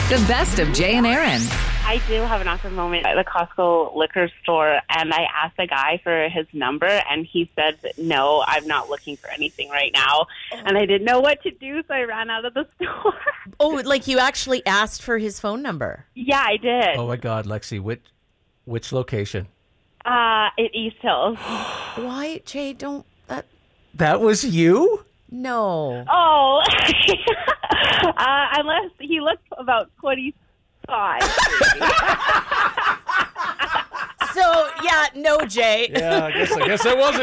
The best of Jay and Aaron. I do have an awesome moment at the Costco liquor store, and I asked the guy for his number, and he said, no, I'm not looking for anything right now. And I didn't know what to do, so I ran out of the store. Oh, like you actually asked for his phone number? Yeah, I did. Oh, my God, Lexi, which location? In East Hills. Why, Jay, don't... That was you? No. Oh, unless he looked about 25. So, yeah, no, Jay. Yeah, I guess it wasn't.